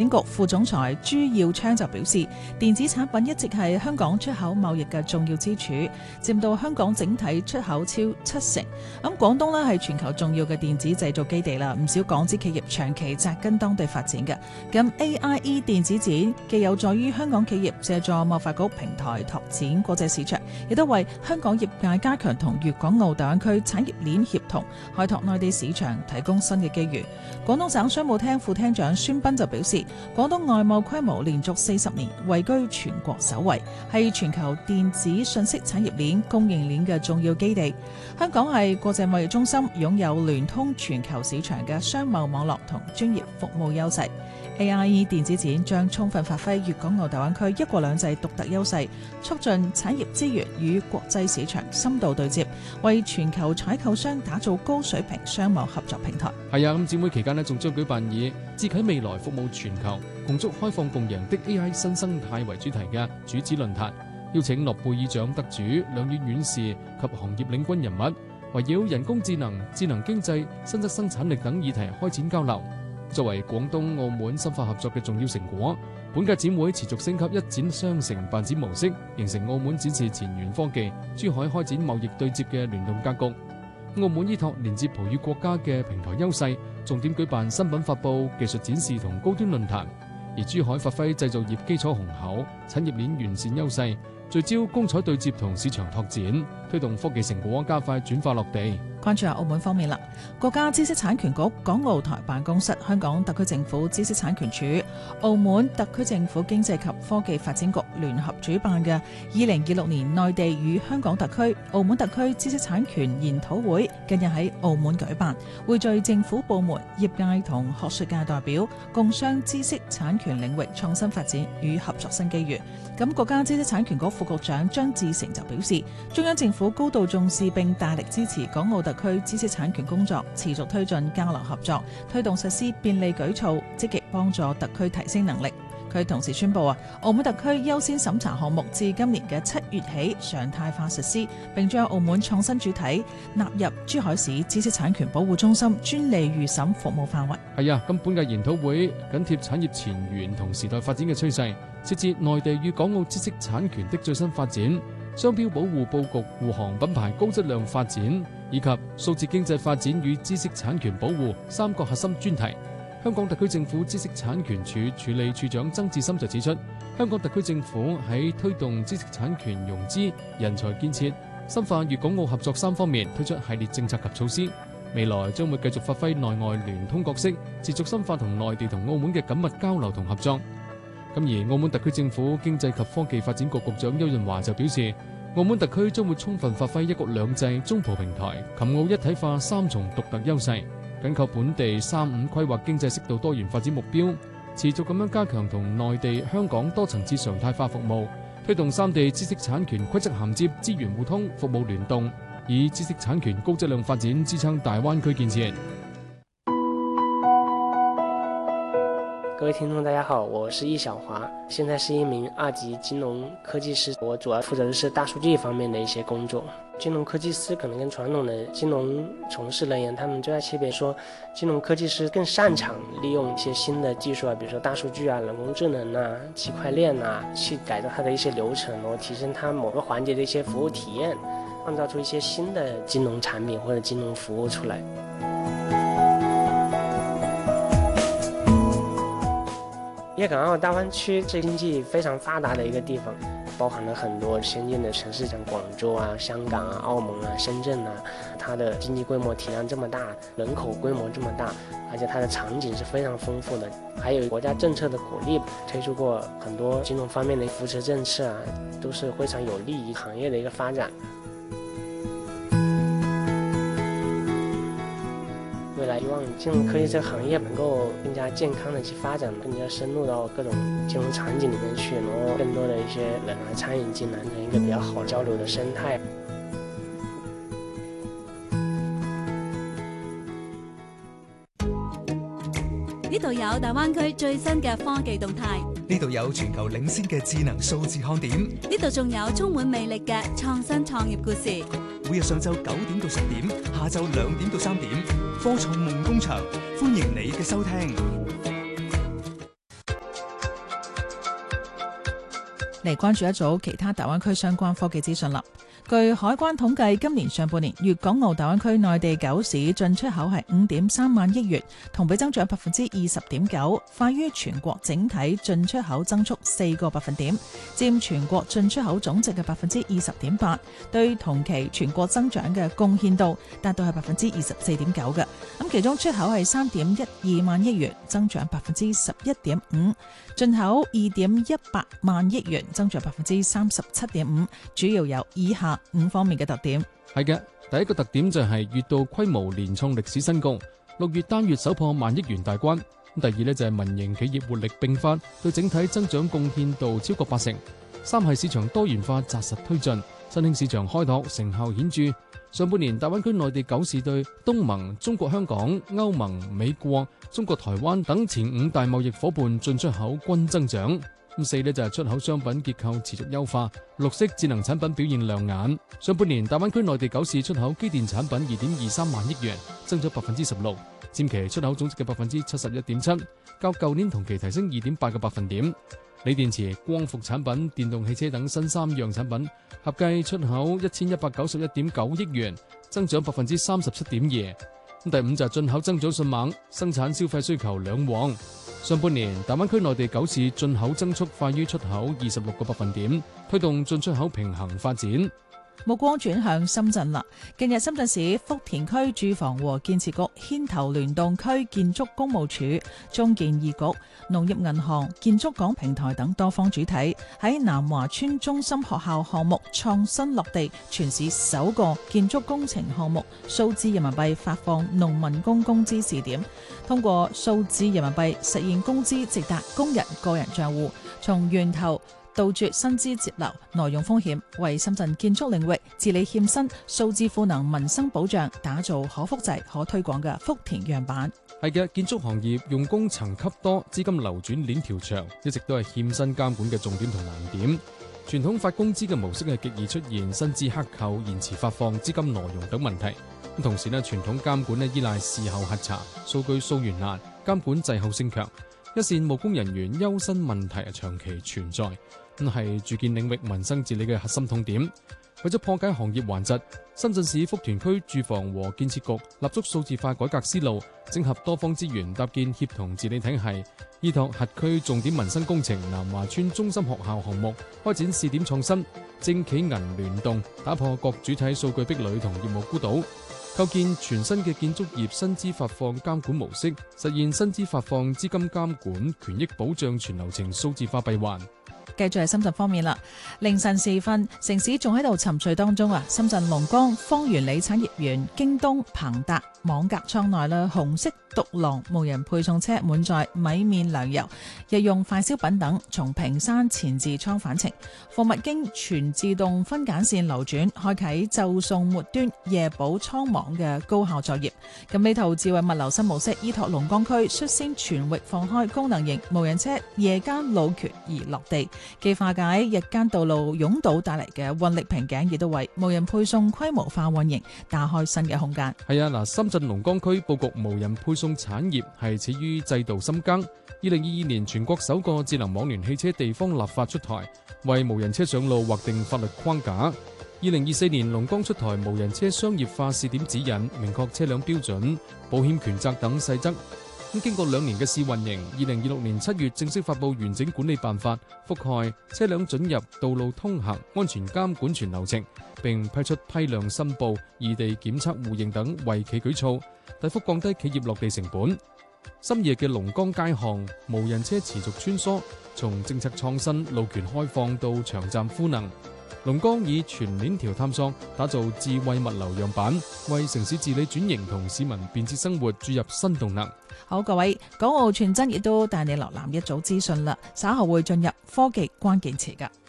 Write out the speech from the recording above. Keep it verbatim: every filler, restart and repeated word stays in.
局副總裁朱耀昌就表示，電子產品一直係香港出口貿易嘅重要支柱，佔到香港整體出口超七成。咁廣東呢係全球重要嘅電子製造基地啦，唔少港資企業長期紮根當地發展嘅。咁 A I E 電子展既有助於香港企業借助貿發局平台拓展國際市場，亦都為香港業界加強同粵港澳大灣區產業鏈協同，開拓內地市場，提供新嘅機遇。廣東省商務廳副廳長孫斌就表示，廣東外貿規模連續四十年位居全國首位，係全球電子信息產業鏈供應鏈嘅重要基地。香港係國際貿易中心，擁有聯通全球市場嘅商貿網絡同專業服務優勢。A I E 電子展將充分發揮粵港澳大灣區一國兩制獨特優勢，促進產業資源與國際市場深度對接，為全球採購商打造高水平商貿合作平台。 係啊，咁展會期間呢，仲將舉辦以智啟未來服務全球，共築開放共贏的 A I 新生態為主題嘅主旨論壇，邀請諾貝爾獎得主、兩院院士及行業領軍人物，圍繞人工智能、智能經濟、新質生產力等議題開展交流。作為廣東澳門深化合作嘅重要成果，本屆展會持續升級一展雙城辦展模式，形成澳門展示前沿科技、珠海開展貿易對接嘅聯動格局。澳門依託連接葡語國家嘅平台優勢，重點舉辦新品發布、技術展示同高端論壇，而珠海發揮製造業基礎雄厚、產業鏈完善優勢，聚焦工採對接同市場拓展，推動科技成果加快轉化落地。 關注下澳門方面啦，國家知識產權局港澳台辦公室、香港特區政府知識產權署、澳門特區政府經濟及科技發展局聯合主辦嘅二零二六年內地與香港特區、澳門特區知識產權研討會，近日喺澳門舉辦，匯聚政府部門、業界同學術界代表，共商知識產權領域創新發展與合作新機遇。咁國家知識產權局副局長張志成就表示，中央政府高度重視並大力支持港澳特區知識產權工作，持續推進交流合作，推動實施便利舉措，積極幫助特區提升能力。佢同時宣布啊，澳門特區優先審查項目自今年嘅七月起常態化實施，並將澳門創新主體納入珠海市知識產權保護中心專利預審服務範圍。 係啊，咁本屆研討會緊貼產業前沿同時代發展嘅趨勢，設置內地與港澳知識產權的最新發展、商標保護佈局、護航品牌高質量發展以及數字經濟發展與知識產權保護三個核心專題。香港特區政府知識產權署署理處長曾志深就指出，香港特區政府喺推動知識產權融資、人才建設、深化粵港澳合作三方面推出系列政策及措施，未來將會繼續發揮內外聯通角色，持續深化同內地同澳門嘅緊密交流同合作。咁而澳門特區政府經濟及科技發展局局長邱潤華就表示，澳門特區將會充分發揮一國兩制、中葡平台、琴澳一體化三重獨特優勢，緊扣本地三五規劃經濟適度多元發展目標，持續咁樣加強同內地、香港多層次常態化服務，推動三地知識產權規則銜接、資源互通、服務聯動，以知識產權高質量發展支撐大灣區建設。 各位聽眾大家好，我是易小華，現在是一名二級金融科技師，我主要負責的是大數據方面的一些工作。金融科技師可能跟傳統的金融從事人員，他們最大區別說，金融科技師更擅長利用一些新的技術啊，比如說大數據啊、人工智能啊、區塊鏈啊，去改造它的一些流程，然後提升它某個環節的一些服務體驗，創造出一些新的金融產品或者金融服務出來。粵港澳大灣區是經濟非常發達的一個地方，包含了很多先進的城市，像廣州啊、香港啊、澳門啊、深圳啊，它的經濟規模體量這麼大，人口規模這麼大，而且它的場景是非常豐富的，還有國家政策的鼓勵，推出過很多金融方面的扶持政策啊，都是非常有利於行業的一個發展。未來希望金融科技這個行業能夠更加健康的去發展，更加深入到各種金融場景裡面去，然後更多的一些人來參與進來，成一個比較好交流的生態。 呢度有大灣區最新嘅科技動態， 呢度有全球領先嘅智能數字看點， 呢度仲有充滿魅力嘅創新創業故事。 每日上晝九點到十點，下晝兩點到三點，科創夢工場，歡迎你嘅收聽。 嚟關注一組其他大灣區相關科技資訊啦。據海關統計，今年上半年粵港澳大灣區內地九市進出口係五點三萬億元，同比增長百分之二十點九，快於全國整體進出口增速四個百分點，佔全國進出口總值嘅百分之二十點八，對同期全國增長嘅貢獻度達到係百分之二十四點九嘅。咁其中出口係三點一二萬億元，增長百分之十一點五，進口二點一八萬億元，增長百分之三十七點五，主要有以下五方面嘅特點。 係嘅，第一個特點就係月度規模連創歷史新高，六月單月首破萬億元大關。第二呢，就係民營企業活力迸發，對整體增長貢獻度超過八成。三係市場多元化紮實推進，新興市場開拓成效顯著。上半年大灣區內地九市對東盟、中國香港、歐盟、美國、中國台灣等前五大貿易夥伴進出口均增長。咁四呢，就係出口商品結構持續優化，綠色智能產品表現亮眼。上半年大灣區內地九市出口機電產品二點二三萬億元，增咗百分之十六，佔其出口總值嘅百分之七十一點七，較舊年同期提升二點八個百分點。鋰電池、光伏產品、電動汽車等新三樣產品合計出口一千一百九十一點九億元，增長百分之三十七點二。第五就係進口增長迅猛，生產消費需求兩旺。上半年大灣區內地九市進口增速快於出口二十六個百分點，推動進出口平衡發展。 目光轉向深圳啦。近日深圳市福田區住房和建設局牽頭聯動區建築工務署、中建二局、農業銀行、建築港平台等多方主體，喺南華村中心學校項目創新落地，全市首個建築工程項目數字人民幣發放農民工工資試點，通過數字人民幣實現工資直達工人個人賬戶，從源頭杜絕薪資節流、挪用風險，為深圳建築領域治理欠薪、數字賦能民生保障打造可複製、可推廣嘅福田樣板。 係嘅，建築行業用工層級多、資金流轉鏈條長，一直都係欠薪監管嘅重點同難點。傳統發工資嘅模式係極易出現薪資克扣、延遲發放、資金挪用等問題。同時呢，傳統監管呢依賴事後核查、數據溯源難，監管滯後性強，一線務工人員優薪問題係長期存在，咁係住建領域民生治理嘅核心痛點。為咗破解行業頑疾，深圳市福田區住房和建設局立足數字化改革思路，整合多方資源，搭建協同治理體系，依託轄區重點民生工程南華村中心學校項目，開展試點創新，政企銀聯動，打破各主體數據壁壘同業務孤島，構建全新嘅建築業薪資發放監管模式，實現薪資發放資金監管、權益保障全流程數字化閉環。 繼續係深圳方面啦，凌晨時分，城市仲喺度沉睡當中啊！深圳龍崗方圓里產業園、京東、鵬達網格倉內啦，紅色獨狼無人配送車滿載米麵糧油、日用快消品等，從坪山前置倉返程，貨物經全自動分揀線流轉，開啟就送末端夜保倉網嘅高效作業。咁呢套智慧物流新模式，依託龍崗區率先全域放開功能型無人車夜間路權而落地，既化解日間道路擁堵帶嚟嘅運力瓶頸，亦都為無人配送規模化運營打開新嘅空間。 係啊，嗱，深圳龍崗區佈局無人配送產業係始於制度深耕。二零二二年全國首個智能網聯汽車地方立法出台，為無人車上路劃定法律框架。二零二四年龍崗出台無人車商業化試點指引，明確車輛標準、保險權責等細則。咁經過兩年嘅試運營，二零二六年七月正式發布完整管理辦法，覆蓋車輛准入、道路通行、安全監管全流程，並批出批量申報、異地檢測互認等惠企舉措，大幅降低企業落地成本。深夜嘅龍崗街巷，無人車持續穿梭，從政策創新、路權開放到場站賦能。龍崗以全鏈條探索打造智慧物流樣板，為城市治理轉型同市民便捷生活注入新動能。 好，各位，港澳傳真亦都帶你瀏覽一組資訊啦，稍後會進入科技關鍵詞㗎。